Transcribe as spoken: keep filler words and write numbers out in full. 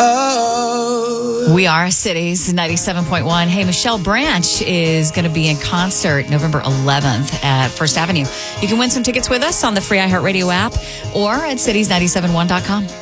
Oh. We are Cities ninety-seven point one. Hey, Michelle Branch is going to be in concert November eleventh at First Avenue. You can win some tickets with us on the free iHeartRadio app or at cities nine seven one dot com.